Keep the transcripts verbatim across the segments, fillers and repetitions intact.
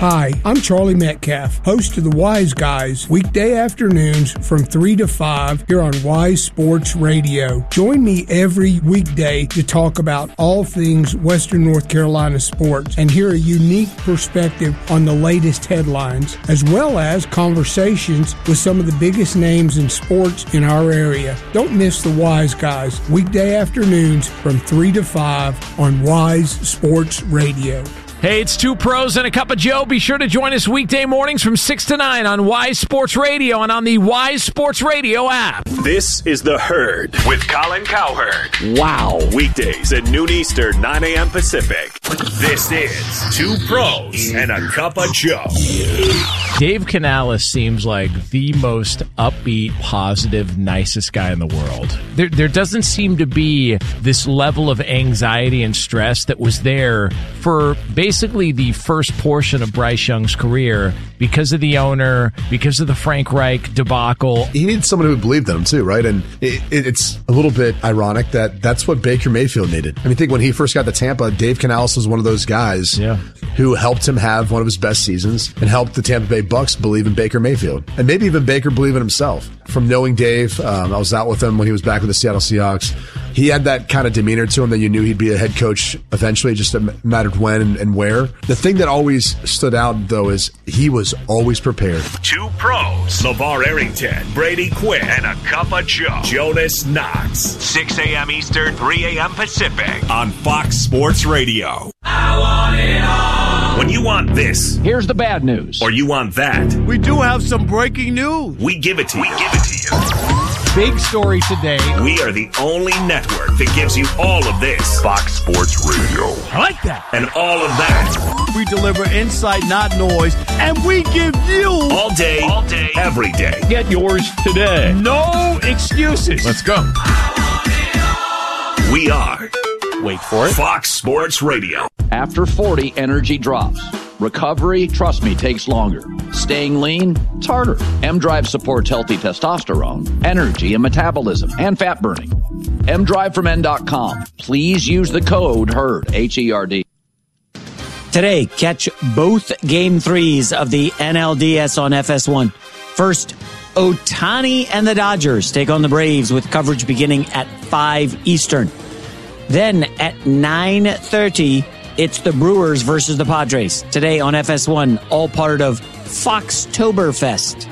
Hi, I'm Charlie Metcalf, host of the Wise Guys, weekday afternoons from three to five here on Wise Sports Radio. Join me every weekday to talk about all things Western North Carolina sports and hear a unique perspective on the latest headlines, as well as conversations with some of the biggest names in sports in our area. Don't miss the Wise Guys, weekday afternoons from three to five on Wise Sports Radio. Hey, it's Two Pros and a Cup of Joe. Be sure to join us weekday mornings from six to nine on Wise Sports Radio and on the Wise Sports Radio app. This is The Herd with Colin Cowherd. Wow. Weekdays at noon Eastern, nine a.m. Pacific. This is Two Pros and a Cup of Joe. Dave Canales seems like the most upbeat, positive, nicest guy in the world. There, there doesn't seem to be this level of anxiety and stress that was there for basically the first portion of Bryce Young's career because of the owner, because of the Frank Reich debacle. He needs someone who believed in him too, right? And it, it, it's a little bit ironic that that's what Baker Mayfield needed. I mean, think when he first got to Tampa, Dave Canales was one of those guys yeah. who helped him have one of his best seasons and helped the Tampa Bay Bucks believe in Baker Mayfield. And maybe even Baker believe in himself. From knowing Dave, um, I was out with him when he was back with the Seattle Seahawks. He had that kind of demeanor to him that you knew he'd be a head coach eventually, just a mattered when and, and where. The thing that always stood out, though, is he was always prepared. Two Pros, LeVar Arrington, Brady Quinn, and a Cup of Joe, Jonas Knox. six a.m. Eastern, three a.m. Pacific on Fox Sports Radio. I want it all. When you want this, here's the bad news. Or you want that, we do have some breaking news. We give it to you. We give it to you. Big story today. We are the only network that gives you all of this. Fox Sports Radio. I like that. And all of that. We deliver insight, not noise. And we give you all day, all day, every day. Get yours today. No excuses. Let's go. We are. Wait for it. Fox Sports Radio. After forty, energy drops. Recovery, trust me, takes longer. Staying lean, it's harder. M-Drive supports healthy testosterone, energy, and metabolism, and fat burning. M Drive from N dot com. Please use the code HERD, H E R D. Today, catch both game threes of the N L D S on F S one. First, Ohtani and the Dodgers take on the Braves with coverage beginning at five Eastern. Then at nine thirty, it's the Brewers versus the Padres. Today on F S one, all part of Foxtoberfest.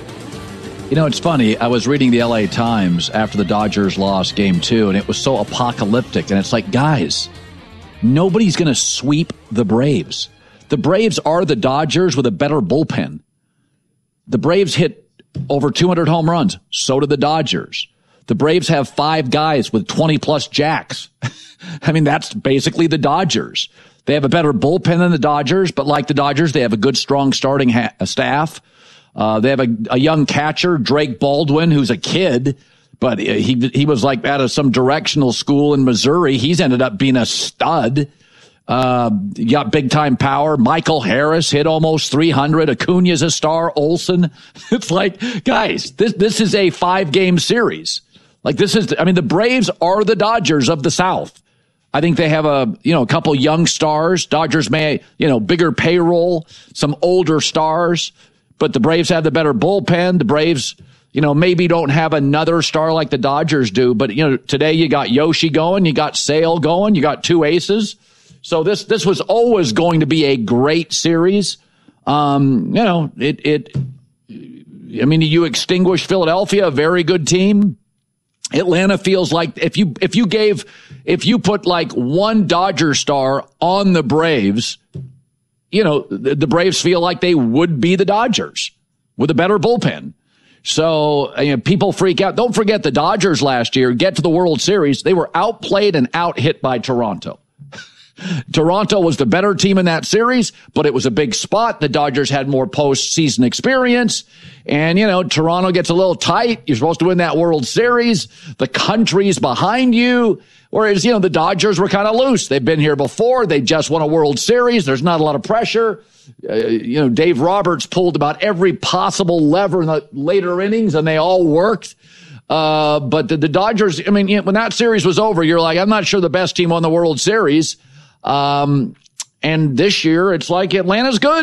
You know, it's funny. I was reading the L A Times after the Dodgers lost game two, and it was so apocalyptic. And it's like, guys, nobody's going to sweep the Braves. The Braves are the Dodgers with a better bullpen. The Braves hit over two hundred home runs. So did the Dodgers. The Braves have five guys with twenty-plus jacks. I mean, that's basically the Dodgers. They have a better bullpen than the Dodgers, but like the Dodgers, they have a good, strong starting ha- staff. Uh, they have a, a young catcher, Drake Baldwin, who's a kid, but he he was like out of some directional school in Missouri. He's ended up being a stud. Uh, you got big-time power. Michael Harris hit almost three hundred. Acuna's a star. Olsen. It's like, guys, this this is a five-game series. Like, this is, I mean, the Braves are the Dodgers of the South. I think they have a, you know, a couple young stars. Dodgers may, you know, bigger payroll, some older stars, but the Braves have the better bullpen. The Braves, you know, maybe don't have another star like the Dodgers do, but, you know, today you got Yoshi going, you got Sale going, you got two aces. So this, this was always going to be a great series. Um, you know, it, it, I mean, you extinguished Philadelphia, a very good team. Atlanta feels like if you, if you gave, if you put like one Dodger star on the Braves, you know, the, the Braves feel like they would be the Dodgers with a better bullpen. So, you know, people freak out. Don't forget the Dodgers last year get to the World Series. They were outplayed and out hit by Toronto. Toronto was the better team in that series, but it was a big spot. The Dodgers had more postseason experience. And, you know, Toronto gets a little tight. You're supposed to win that World Series. The country's behind you. Whereas, you know, the Dodgers were kind of loose. They've been here before. They just won a World Series. There's not a lot of pressure. Uh, you know, Dave Roberts pulled about every possible lever in the later innings, and they all worked. Uh, but the, the Dodgers, I mean, you know, when that series was over, you're like, I'm not sure the best team won the World Series. Um, and this year, it's like Atlanta's good.